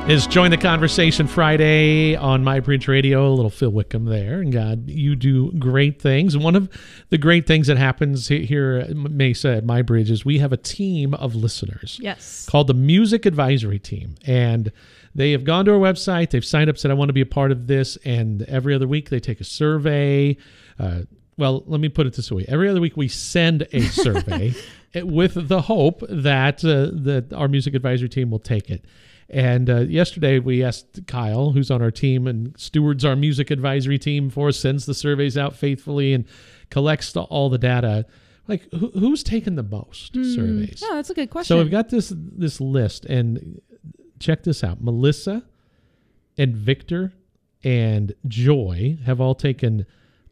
Is Join the Conversation Friday on My Bridge Radio. A little Phil Wickham there. And God, you do great things. One of the great things that happens here at Mesa at My Bridge is we have a team of listeners. Yes. Called the Music Advisory Team. And they have gone to our website. They've signed up, said, I want to be a part of this. And every other week they take a survey. Well, let me put it this way. Every other week we send a survey with the hope that our Music Advisory Team will take it. And yesterday we asked Kyle, who's on our team and stewards our music advisory team for us, sends the surveys out faithfully and collects all the data. Like, who's taken the most surveys? Oh, that's a good question. So we've got this list, and check this out. Melissa and Victor and Joy have all taken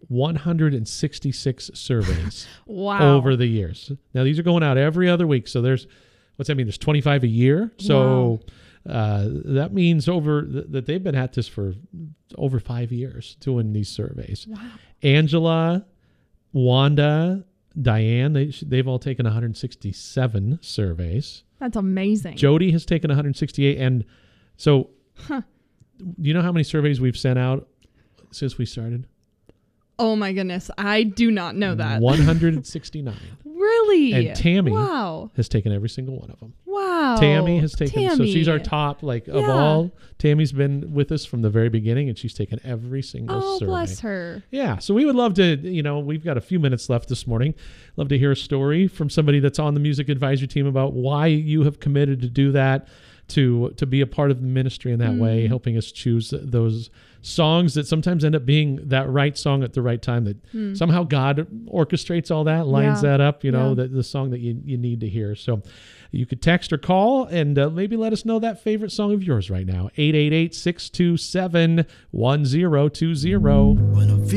166 surveys wow. over the years. Now, these are going out every other week. So what's that mean? There's 25 a year. So... Wow. That means that they've been at this for over 5 years doing these surveys. Wow. Angela, Wanda, Diane, they've all taken 167 surveys. That's amazing. Jody has taken 168. And so, do you know how many surveys we've sent out since we started? Oh my goodness. I do not know that. 169. Really? And Tammy wow. has taken every single one of them. Wow. Tammy has taken, so Tammy. she's our top, of all. Tammy's been with us from the very beginning, and she's taken every single survey. Oh, bless her. Yeah, so we would love to, we've got a few minutes left this morning. Love to hear a story from somebody that's on the music advisory team about why you have committed to do that, to be a part of the ministry in that way, helping us choose those songs that sometimes end up being that right song at the right time, that somehow God orchestrates all that, lines that up, the song that you need to hear. So you could text or call and maybe let us know that favorite song of yours right now. 888-627-1020.